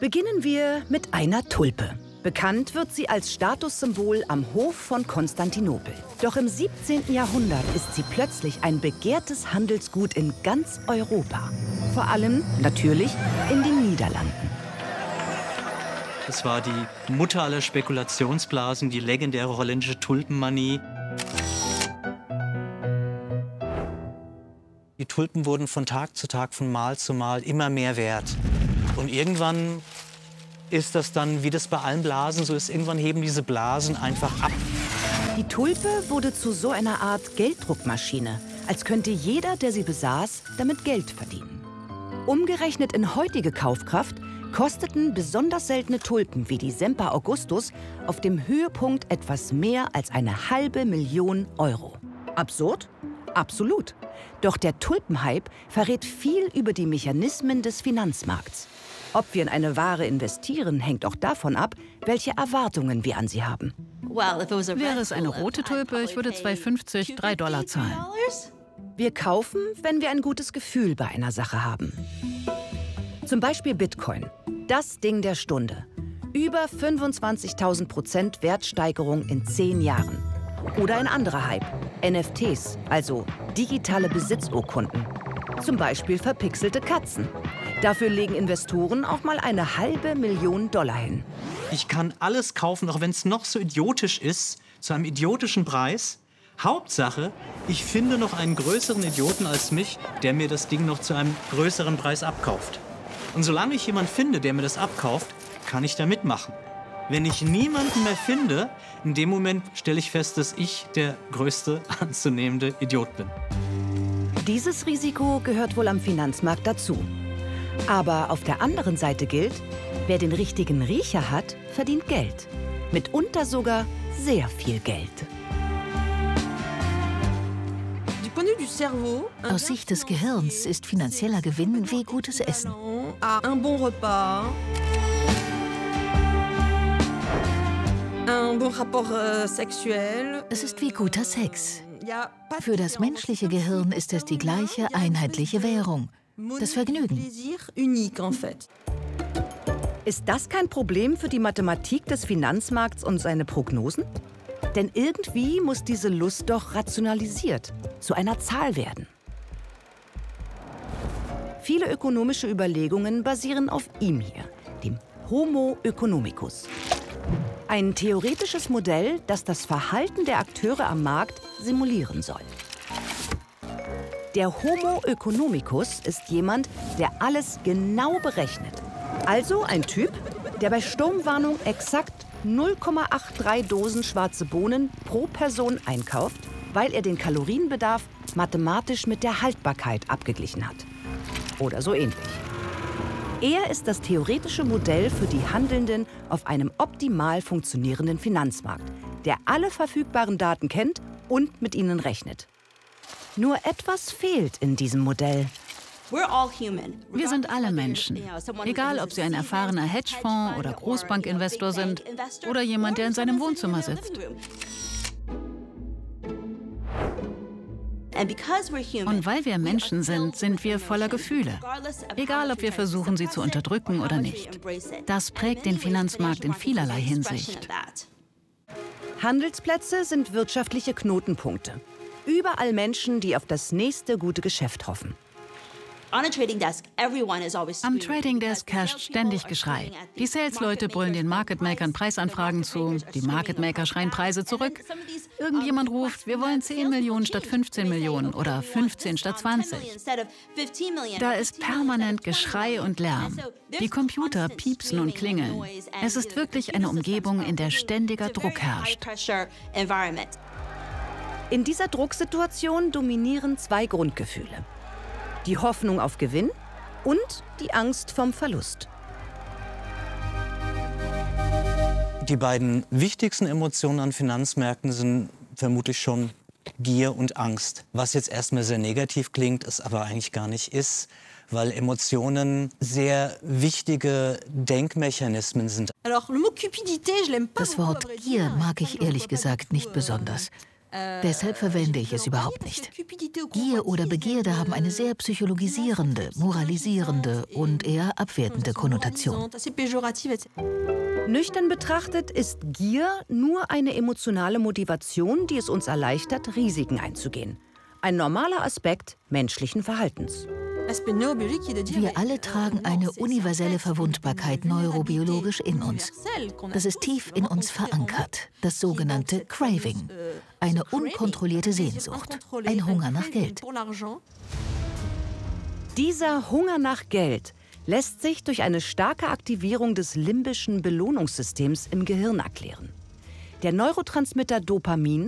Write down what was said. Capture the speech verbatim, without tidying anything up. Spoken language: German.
Beginnen wir mit einer Tulpe. Bekannt wird sie als Statussymbol am Hof von Konstantinopel. Doch im siebzehnten Jahrhundert ist sie plötzlich ein begehrtes Handelsgut in ganz Europa. Vor allem, natürlich, in den Niederlanden. Es war die Mutter aller Spekulationsblasen, die legendäre holländische Tulpenmanie. Die Tulpen wurden von Tag zu Tag, von Mal zu Mal immer mehr wert. Und irgendwann ist das dann, wie das bei allen Blasen so ist, irgendwann heben diese Blasen einfach ab. Die Tulpe wurde zu so einer Art Gelddruckmaschine, als könnte jeder, der sie besaß, damit Geld verdienen. Umgerechnet in heutige Kaufkraft kosteten besonders seltene Tulpen wie die Semper Augustus auf dem Höhepunkt etwas mehr als eine halbe Million Euro. Absurd? Absolut. Doch der Tulpenhype verrät viel über die Mechanismen des Finanzmarkts. Ob wir in eine Ware investieren, hängt auch davon ab, welche Erwartungen wir an sie haben. Wäre es eine rote Tulpe, ich würde zwei fünfzig, drei Dollar zahlen. Wir kaufen, wenn wir ein gutes Gefühl bei einer Sache haben. Zum Beispiel Bitcoin, das Ding der Stunde. Über fünfundzwanzigtausend Prozent Wertsteigerung in zehn Jahren. Oder ein anderer Hype, N F Ts, also digitale Besitzurkunden. Zum Beispiel verpixelte Katzen. Dafür legen Investoren auch mal eine halbe Million Dollar hin. Ich kann alles kaufen, auch wenn es noch so idiotisch ist, zu einem idiotischen Preis. Hauptsache, ich finde noch einen größeren Idioten als mich, der mir das Ding noch zu einem größeren Preis abkauft. Und solange ich jemanden finde, der mir das abkauft, kann ich da mitmachen. Wenn ich niemanden mehr finde, in dem Moment stelle ich fest, dass ich der größte anzunehmende Idiot bin. Dieses Risiko gehört wohl am Finanzmarkt dazu. Aber auf der anderen Seite gilt, wer den richtigen Riecher hat, verdient Geld. Mitunter sogar sehr viel Geld. Aus Sicht des Gehirns ist finanzieller Gewinn wie gutes Essen. Es ist wie guter Sex. Für das menschliche Gehirn ist es die gleiche einheitliche Währung. Das Vergnügen. Ist das kein Problem für die Mathematik des Finanzmarkts und seine Prognosen? Denn irgendwie muss diese Lust doch rationalisiert, zu einer Zahl werden. Viele ökonomische Überlegungen basieren auf ihm hier, dem Homo economicus. Ein theoretisches Modell, das das Verhalten der Akteure am Markt simulieren soll. Der Homo economicus ist jemand, der alles genau berechnet. Also ein Typ, der bei Sturmwarnung exakt null Komma dreiundachtzig Dosen schwarze Bohnen pro Person einkauft, weil er den Kalorienbedarf mathematisch mit der Haltbarkeit abgeglichen hat. Oder so ähnlich. Er ist das theoretische Modell für die Handelnden auf einem optimal funktionierenden Finanzmarkt, der alle verfügbaren Daten kennt und mit ihnen rechnet. Nur etwas fehlt in diesem Modell. Wir sind alle Menschen. Egal, ob Sie ein erfahrener Hedgefonds- oder Großbankinvestor sind oder jemand, der in seinem Wohnzimmer sitzt. Und weil wir Menschen sind, sind wir voller Gefühle. Egal, ob wir versuchen, sie zu unterdrücken oder nicht. Das prägt den Finanzmarkt in vielerlei Hinsicht. Handelsplätze sind wirtschaftliche Knotenpunkte. Überall Menschen, die auf das nächste gute Geschäft hoffen. Am Trading Desk herrscht ständig Geschrei. Die Sales-Leute brüllen den Market-Makern Preisanfragen zu. Die Market-Maker schreien Preise zurück. Irgendjemand ruft, wir wollen zehn Millionen statt fünfzehn Millionen oder fünfzehn statt zwanzig. Da ist permanent Geschrei und Lärm. Die Computer piepsen und klingeln. Es ist wirklich eine Umgebung, in der ständiger Druck herrscht. In dieser Drucksituation dominieren zwei Grundgefühle. Die Hoffnung auf Gewinn und die Angst vom Verlust. Die beiden wichtigsten Emotionen an Finanzmärkten sind vermutlich schon Gier und Angst. Was jetzt erstmal sehr negativ klingt, es aber eigentlich gar nicht ist, weil Emotionen sehr wichtige Denkmechanismen sind. Das Wort Gier mag ich ehrlich gesagt nicht besonders. Deshalb verwende ich es überhaupt nicht. Gier oder Begierde haben eine sehr psychologisierende, moralisierende und eher abwertende Konnotation. Nüchtern betrachtet ist Gier nur eine emotionale Motivation, die es uns erleichtert, Risiken einzugehen. Ein normaler Aspekt menschlichen Verhaltens. Wir alle tragen eine universelle Verwundbarkeit neurobiologisch in uns. Das ist tief in uns verankert, das sogenannte Craving, eine unkontrollierte Sehnsucht, ein Hunger nach Geld. Dieser Hunger nach Geld lässt sich durch eine starke Aktivierung des limbischen Belohnungssystems im Gehirn erklären. Der Neurotransmitter Dopamin